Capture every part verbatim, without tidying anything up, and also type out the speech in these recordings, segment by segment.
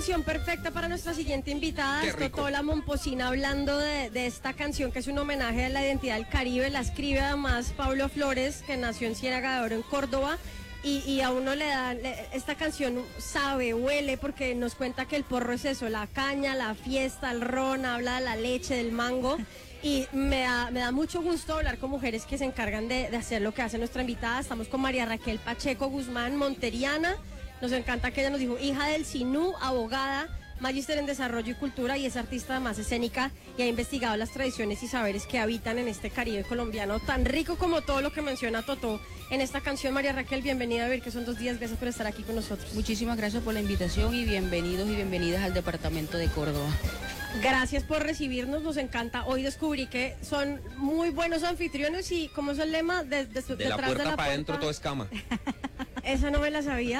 canción perfecta para nuestra siguiente invitada. Qué Es rico. Totó la Momposina hablando de, de esta canción que es un homenaje a la identidad del Caribe. La escribe además Pablo Flores, que nació en Ciénaga de Oro, en Córdoba. Y, y a uno le da, le- esta canción sabe, huele, porque nos cuenta que el porro es eso, la caña, la fiesta, el ron, habla de la leche, del mango. Y me da, me da mucho gusto hablar con mujeres que se encargan de, de hacer lo que hace nuestra invitada. Estamos con María Raquel Pacheco Guzmán, monteriana. Nos encanta que ella nos dijo, hija del Sinú, abogada, magíster en desarrollo y cultura, y es artista más escénica y ha investigado las tradiciones y saberes que habitan en este Caribe colombiano tan rico como todo lo que menciona Totó en esta canción. María Raquel, bienvenida a Vivir, que son dos días. Gracias por estar aquí con nosotros. Muchísimas gracias por la invitación y bienvenidos y bienvenidas al departamento de Córdoba. Gracias por recibirnos, nos encanta. Hoy descubrí que son muy buenos anfitriones y, ¿cómo es el lema? De, de, De la puerta para adentro todo es cama. Esa no me la sabía.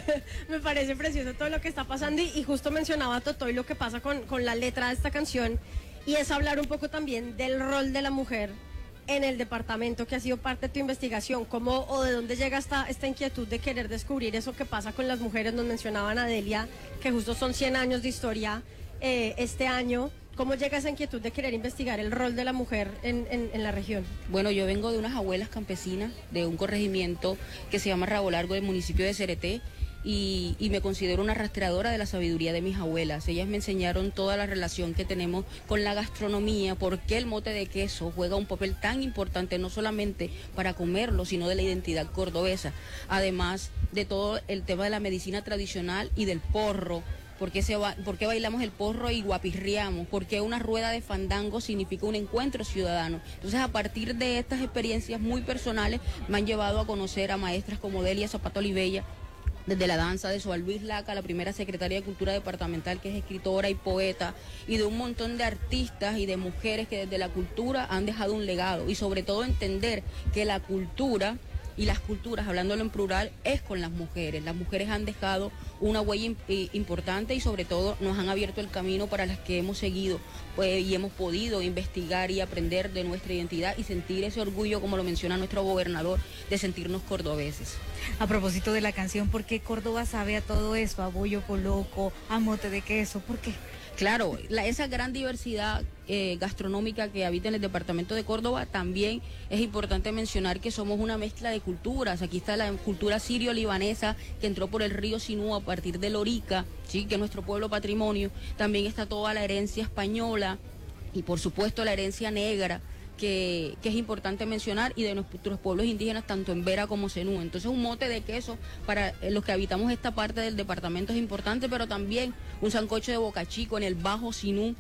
Me parece precioso todo lo que está pasando y, y justo mencionaba Totó y lo que pasa con, con la letra de esta canción, y es hablar un poco también del rol de la mujer en el departamento, que ha sido parte de tu investigación. ¿Cómo o de dónde llega esta, esta inquietud de querer descubrir eso que pasa con las mujeres? Nos mencionaban a Delia, que justo son cien años de historia eh, este año. ¿Cómo llega esa inquietud de querer investigar el rol de la mujer en, en, en la región? Bueno, yo vengo de unas abuelas campesinas de un corregimiento que se llama Rabo Largo del municipio de Cereté y, y me considero una rastreadora de la sabiduría de mis abuelas. Ellas me enseñaron toda la relación que tenemos con la gastronomía, por qué el mote de queso juega un papel tan importante no solamente para comerlo, sino de la identidad cordobesa. Además de todo el tema de la medicina tradicional y del porro. ¿Por qué, se va, ¿Por qué bailamos el porro y guapirriamos? ¿Por qué una rueda de fandango significa un encuentro ciudadano? Entonces, a partir de estas experiencias muy personales, me han llevado a conocer a maestras como Delia Zapato Olivella, desde la danza de Soal Luis Laca, la primera secretaria de Cultura Departamental, que es escritora y poeta, y de un montón de artistas y de mujeres que desde la cultura han dejado un legado, y sobre todo entender que la cultura y las culturas, hablándolo en plural, es con las mujeres. Las mujeres han dejado una huella imp importante y sobre todo nos han abierto el camino para las que hemos seguido pues, y hemos podido investigar y aprender de nuestra identidad y sentir ese orgullo, como lo menciona nuestro gobernador, de sentirnos cordobeses. A propósito de la canción, ¿por qué Córdoba sabe a todo eso? A bollo coloco, a mote de queso, ¿por qué? Claro, la, esa gran diversidad eh, gastronómica que habita en el departamento de Córdoba, también es importante mencionar que somos una mezcla de culturas. Aquí está la cultura sirio-libanesa que entró por el río Sinú a partir de Lorica, ¿sí? Que es nuestro pueblo patrimonio. También está toda la herencia española y por supuesto la herencia negra, Que, que es importante mencionar, y de nuestros pueblos indígenas, tanto en Vera como Zenú. Entonces, un mote de queso para los que habitamos esta parte del departamento es importante, pero también un sancocho de Boca Chico en el Bajo Sinú,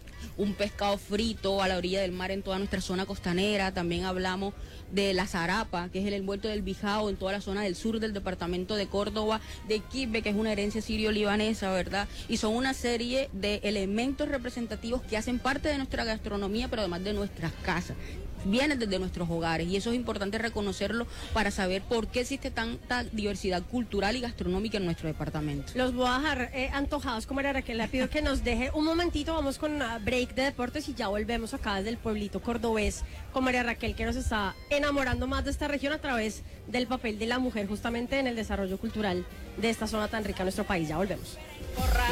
un pescado frito a la orilla del mar en toda nuestra zona costanera. También hablamos de la zarapa, que es el envuelto del bijao en toda la zona del sur del departamento de Córdoba, de Quibbe, que es una herencia sirio-libanesa, ¿verdad? Y son una serie de elementos representativos que hacen parte de nuestra gastronomía, pero además de nuestras casas. Vienen desde nuestros hogares y eso es importante reconocerlo para saber por qué existe tanta diversidad cultural y gastronómica en nuestro departamento. Los voy a dejar eh, antojados con María Raquel. Le pido que nos deje un momentito, vamos con una break de deportes y ya volvemos acá desde el pueblito cordobés con María Raquel, que nos está enamorando más de esta región a través del papel de la mujer justamente en el desarrollo cultural de esta zona tan rica en nuestro país. Ya volvemos.